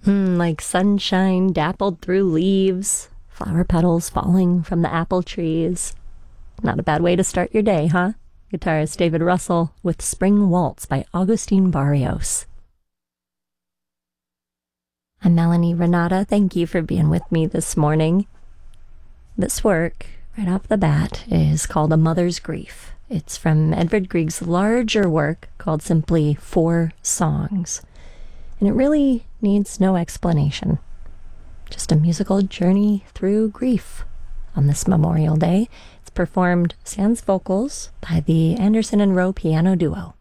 Like sunshine dappled through leaves, flower petals falling from the apple trees. Not a bad way to start your day, huh? Guitarist David Russell with Spring Waltz by Agustin Barrios. I'm Melanie Renata. Thank you for being with me this morning. This work, right off the bat, is called A Mother's Grief. It's from Edvard Grieg's larger work called simply 4 Songs. And it really needs no explanation. Just a musical journey through grief on this Memorial Day. It's performed sans vocals by the Anderson and Rowe piano duo.